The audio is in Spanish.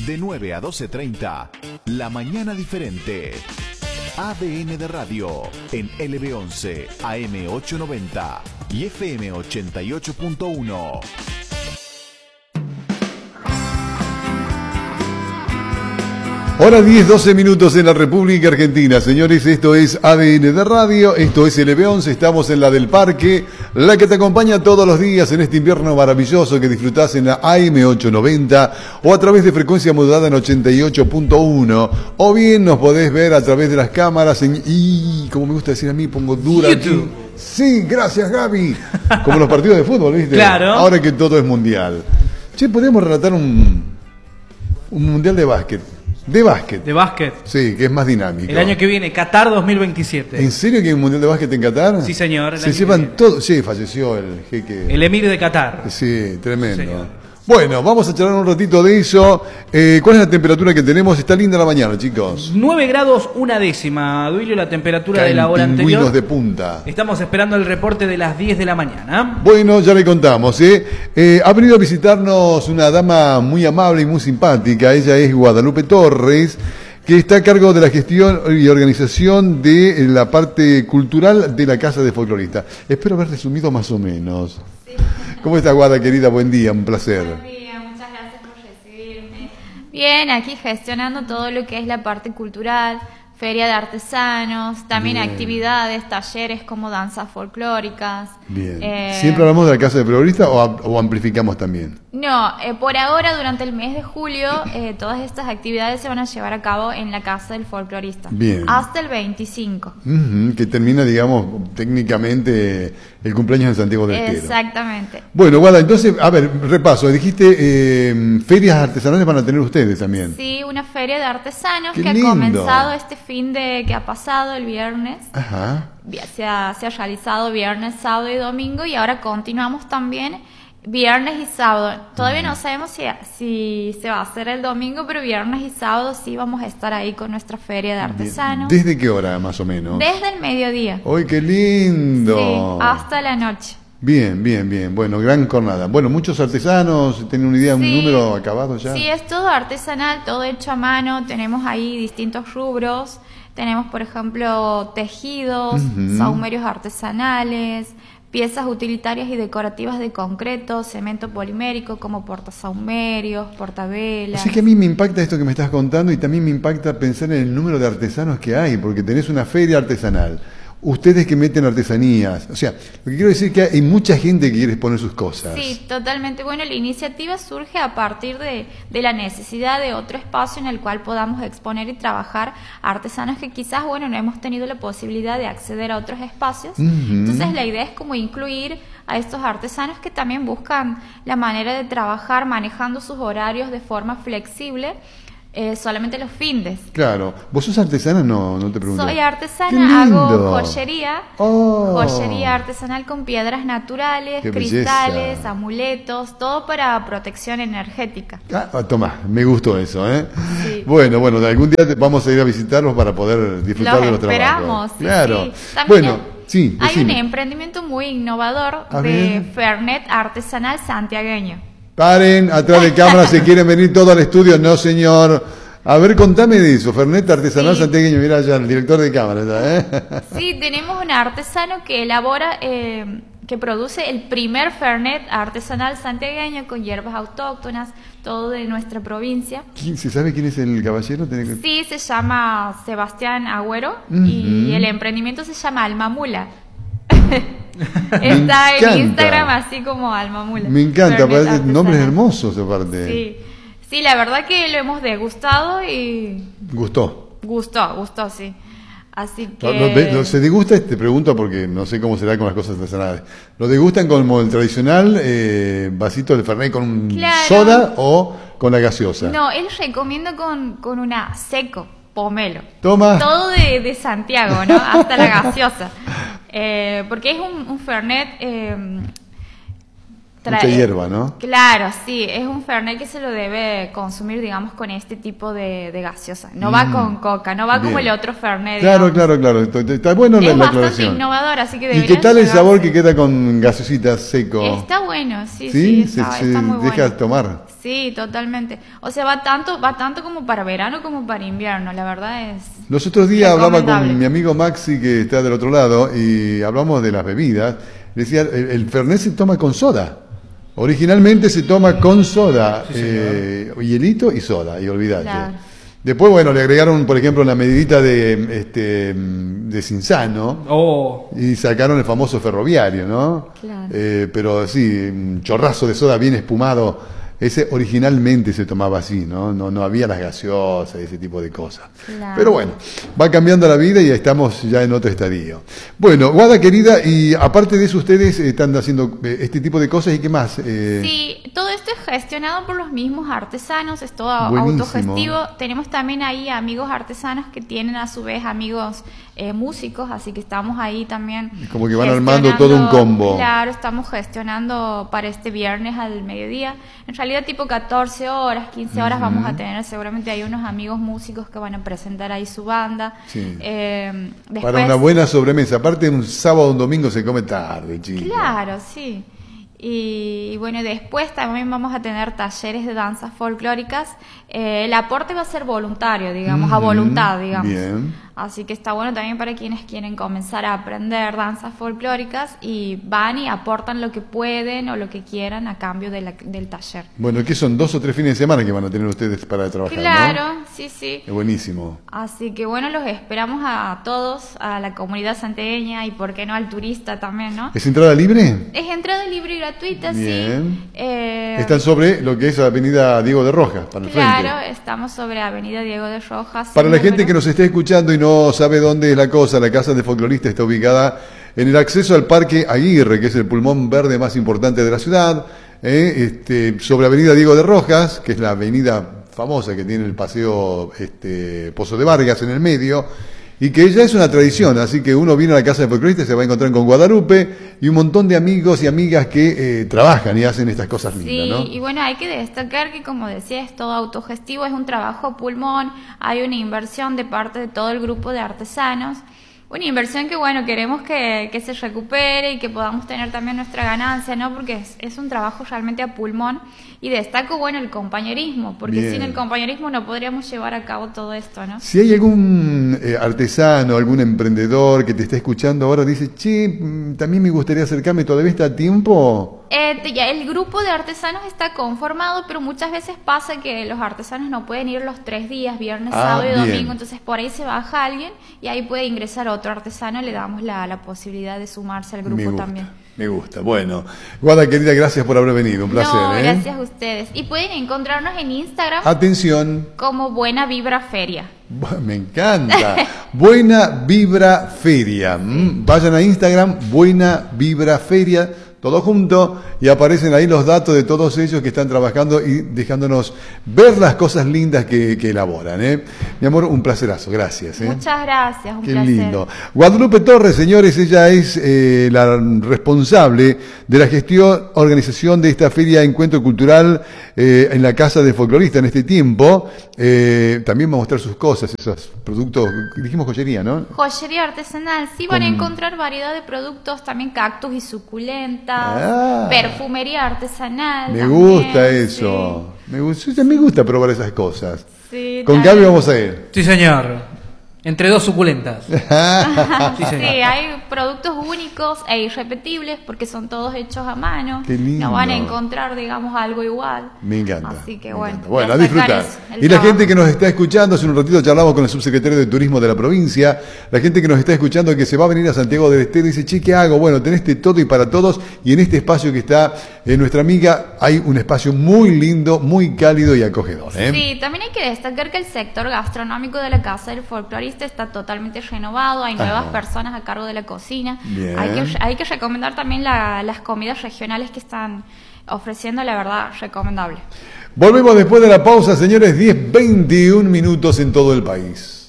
De 9 a 12:30, La Mañana Diferente. ADN de Radio en LB11, AM 890 y FM 88.1. Hora 10, 12 minutos en la República Argentina. Señores, esto es ADN de Radio, esto es LB11, estamos en la del Parque, la que te acompaña todos los días en este invierno maravilloso que disfrutás en la AM 890 o a través de frecuencia modulada en 88.1, o bien nos podés ver a través de las cámaras y como me gusta decir a mí, pongo dura YouTube. aquí. Sí, gracias Gaby. Como los partidos de fútbol, ¿viste? Claro. Ahora que todo es mundial. Che, podríamos relatar un mundial de básquet. De básquet. De básquet. Sí, que es más dinámico. El año que viene, Qatar 2027. ¿En serio que hay un mundial de básquet en Qatar? Sí, señor. el Se año que llevan viene. todo. Sí, falleció el jeque. El emir de Qatar. Sí, tremendo. Sí, señor. Bueno, vamos a charlar un ratito de eso. ¿Cuál es la temperatura que tenemos? Está linda la mañana, chicos. 9 grados, una décima. Duilio, la temperatura de Caen la hora pingüinos anterior. de punta. Estamos esperando el reporte de las 10 de la mañana. Bueno, ya le contamos, ha venido a visitarnos una dama muy amable y muy simpática. Ella es Guadalupe Torres, que está a cargo de la gestión y organización de la parte cultural de la Casa de Folclorista. Espero haber resumido más o menos. Sí. ¿Cómo está, Guada, querida? Buen día, un placer. Buen día, muchas gracias por recibirme. Bien, aquí gestionando todo lo que es la parte cultural, feria de artesanos, también Bien. actividades, talleres como danzas folclóricas. Bien. ¿Siempre hablamos de la Casa de Folclorista o amplificamos también? No, por ahora, durante el mes de julio, todas estas actividades se van a llevar a cabo en la Casa del Folclorista. Bien. Hasta el 25. Que termina, digamos, técnicamente el cumpleaños de Santiago del Estero. Exactamente. Bueno, Guada, entonces, a ver, repaso. Dijiste, ferias artesanales van a tener ustedes también. Sí, una feria de artesanos Qué que lindo. ha comenzado este fin de que ha pasado el viernes. Ajá. Se ha realizado viernes, sábado y domingo, y ahora continuamos también viernes y sábado. Todavía no sabemos si se va a hacer el domingo, pero viernes y sábado sí vamos a estar ahí con nuestra feria de artesanos. ¿Desde qué hora, más o menos? Desde el mediodía. ¡Ay, qué lindo! Sí, hasta la noche. Bien, bien, bien. Bueno, gran jornada. Bueno, muchos artesanos, ¿tienen una idea, un Sí. número acabado ya? Sí, es todo artesanal, todo hecho a mano. Tenemos ahí distintos rubros. Tenemos, por ejemplo, tejidos, sahumerios artesanales, piezas utilitarias y decorativas de concreto, cemento polimérico como portasahumerios, portavelas. Así que a mí me impacta esto que me estás contando y también me impacta pensar en el número de artesanos que hay, porque tenés una feria artesanal. Ustedes que meten artesanías, o sea, lo que quiero decir es que hay mucha gente que quiere exponer sus cosas. Sí, totalmente. Bueno, la iniciativa surge a partir de la necesidad de otro espacio en el cual podamos exponer y trabajar artesanos que quizás, bueno, no hemos tenido la posibilidad de acceder a otros espacios. Entonces la idea es como incluir a estos artesanos que también buscan la manera de trabajar manejando sus horarios de forma flexible, solamente los fines. Claro. ¿Vos sos artesana? No te pregunto. Soy ¡Qué artesana, lindo! hago joyería, Oh. joyería artesanal con piedras naturales, ¡Qué cristales, belleza! amuletos, todo para protección energética. Tomá, me gustó eso, ¿eh? Sí. Bueno, algún día vamos a ir a visitarlos para poder disfrutar Los de los esperamos, trabajos. sí, Claro. sí. También Bueno, sí, hay un decime. emprendimiento muy innovador A de ver. Fernet artesanal santiagueño. Paren, atrás de cámara, se quieren venir todo al estudio. No, señor. A ver, contame de eso. Fernet artesanal Sí. santiagueño. Mira ya, el director de cámara. ¿Ya, Sí, tenemos un artesano que elabora, que produce el primer Fernet artesanal santiagueño con hierbas autóctonas, todo de nuestra provincia. ¿Se sabe quién es el caballero? Sí, se llama Sebastián Agüero y el emprendimiento se llama Almamula. Está encanta. en Instagram así como Almamula. Me encanta, Fernet parece artesanal. nombres hermosos aparte. Sí. Sí, la verdad que lo hemos degustado y Gustó. gustó, sí. Así que... ¿Se degusta? Te pregunto porque no sé cómo será con las cosas artesanales. ¿Lo degustan como el tradicional vasito de Fernet con un Claro. soda o con la gaseosa? No, él recomienda con una seco, pomelo. Toma. Todo de Santiago, ¿no? Hasta la gaseosa. Porque es un Fernet Mucha hierba, ¿no? Claro, sí, es un Fernet que se lo debe consumir, digamos, con este tipo de gaseosa. No va con coca, no va como bien. el otro Fernet. Claro, digamos. claro. Está bueno Es la bastante aclaración. innovador, así que ¿Y deberían qué tal el llegarse. sabor que queda con gaseosita seco? Está bueno, sí, ¿Sí? está Se muy deja bueno. tomar. Sí, totalmente. O sea, va tanto como para verano como para invierno, la verdad es... Los otros días hablaba recomendable. con mi amigo Maxi, que está del otro lado, y hablamos de las bebidas. Decía, el Fernet se toma con soda. Originalmente se toma con soda, hielito y soda, y olvídate. Claro. Después, bueno, le agregaron, por ejemplo, una medidita de Cinzano, Oh, y sacaron el famoso ferroviario, ¿no? Claro. Pero sí, un chorrazo de soda bien espumado. Ese originalmente se tomaba así, ¿no? No había las gaseosas, ese tipo de cosas. Claro. Pero bueno, va cambiando la vida y estamos ya en otro estadio. Bueno, Guada querida, y aparte de eso, ustedes están haciendo este tipo de cosas, ¿y qué más? Sí, todo esto es gestionado por los mismos artesanos, es todo Buenísimo. autogestivo. Tenemos también ahí amigos artesanos que tienen a su vez amigos músicos, así que estamos ahí también. Como que van armando todo un combo. Claro, estamos gestionando para este viernes al mediodía. En realidad tipo 14 horas, 15 horas vamos a tener, seguramente hay unos amigos músicos que van a presentar ahí su banda. Sí. Después, Para una buena sobremesa. Aparte, un sábado o un domingo se come tarde, chicos. Claro, sí. Y bueno, después también vamos a tener talleres de danzas folclóricas. El aporte va a ser voluntario, digamos, a voluntad, digamos. Bien. Así que está bueno también para quienes quieren comenzar a aprender danzas folclóricas y van y aportan lo que pueden o lo que quieran a cambio del taller. Bueno, ¿qué son? 2 o 3 fines de semana que van a tener ustedes para trabajar, Claro, ¿no? sí. Es buenísimo. Así que bueno, los esperamos a todos, a la comunidad santiagueña y por qué no al turista también, ¿no? ¿Es entrada libre? Es entrada libre y gratuita, Bien. sí. Están sobre lo que es Avenida Diego de Rojas, para el Claro, frente. estamos sobre Avenida Diego de Rojas. Para la gente número. que nos esté escuchando y no sabe dónde es la cosa, la Casa del Folclorista está ubicada en el acceso al Parque Aguirre, que es el pulmón verde más importante de la ciudad, sobre Avenida Diego de Rojas, que es la avenida famosa que tiene el paseo Pozo de Vargas en el medio, y que ya es una tradición, así que uno viene a la Casa del Folclorista y se va a encontrar con Guadalupe y un montón de amigos y amigas que trabajan y hacen estas cosas lindas, Sí, ¿no? y bueno, hay que destacar que, como decía, es todo autogestivo, es un trabajo a pulmón, hay una inversión de parte de todo el grupo de artesanos, una inversión que, bueno, queremos que se recupere y que podamos tener también nuestra ganancia, ¿no? Porque es un trabajo realmente a pulmón y destaco, bueno, el compañerismo, porque Bien. sin el compañerismo no podríamos llevar a cabo todo esto, ¿no? Si hay algún artesano, algún emprendedor que te está escuchando ahora, dice, che, también me gustaría acercarme, ¿todavía está a tiempo? Ya el grupo de artesanos está conformado, pero muchas veces pasa que los artesanos no pueden ir los 3 días, viernes, sábado y bien. domingo, entonces por ahí se baja alguien y ahí puede ingresar otro artesano, le damos la posibilidad de sumarse al grupo también. Me gusta. Bueno, Guada querida, gracias por haber venido, un placer. No, gracias a ustedes. Y pueden encontrarnos en Instagram Atención. como Buena Vibra Feria. Me encanta. Buena Vibra Feria. Vayan a Instagram, Buena Vibra Feria, todo junto, y aparecen ahí los datos de todos ellos que están trabajando y dejándonos ver las cosas lindas que elaboran. Mi amor, un placerazo. Gracias. Muchas gracias, un Qué placer. lindo. Guadalupe Torres, señores, ella es la responsable de la gestión, organización de esta feria Encuentro Cultural en la Casa del Folclorista en este tiempo. También va a mostrar sus cosas, esos productos, dijimos joyería, ¿no? Joyería artesanal, sí van a encontrar variedad de productos, también cactus y suculentas, perfumería artesanal. Me también, gusta eso. Me gusta probar esas cosas. Sí, Con también. Gaby vamos a ir. sí señor. Entre 2 suculentas. Sí, Sí, señor. hay productos únicos e irrepetibles porque son todos hechos a mano. Qué lindo. No van a encontrar, digamos, algo igual. Me encanta. Así que me bueno. encanta. Bueno, a destacar disfrutar. eso, el Y la trabajo. gente que nos está escuchando, hace un ratito charlamos con el subsecretario de Turismo de la provincia, la gente que nos está escuchando que se va a venir a Santiago del Estero dice, che, ¿qué hago? Bueno, tenés de todo y para todos, y en este espacio que está nuestra amiga, hay un espacio muy lindo, muy cálido y acogedor. Sí, también hay que destacar que el sector gastronómico de la Casa del Folclorista está totalmente renovado, hay nuevas Ajá. personas a cargo de la cocina. Bien. Hay que recomendar también las comidas regionales que están ofreciendo, la verdad, recomendable. Volvemos después de la pausa, señores, 10:21 en todo el país.